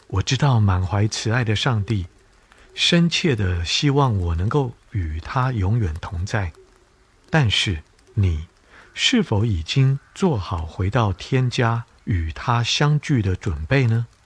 我知道满怀慈爱的上帝深切的希望我能够与他永远同在，但是你是否已经做好回到天家与他相聚的准备呢？